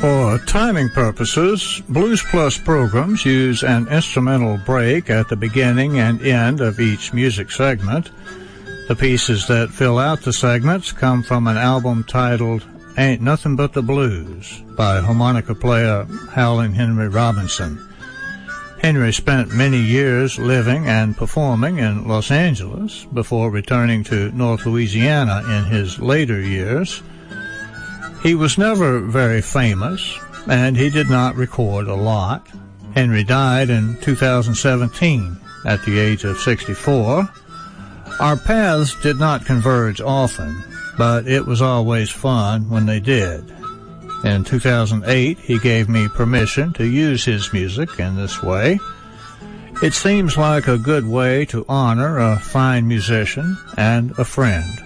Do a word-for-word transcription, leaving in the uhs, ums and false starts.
For timing purposes, Blues Plus programs use an instrumental break at the beginning and end of each music segment. The pieces that fill out the segments come from an album titled Ain't Nothing But the Blues by harmonica player Howlin' Henry Robinson. Henry spent many years living and performing in Los Angeles before returning to North Louisiana in his later years. He was never very famous, and he did not record a lot. Henry died in two thousand seventeen at the age of sixty-four. Our paths did not converge often, but it was always fun when they did. In two thousand eight, he gave me permission to use his music in this way. It seems like a good way to honor a fine musician and a friend.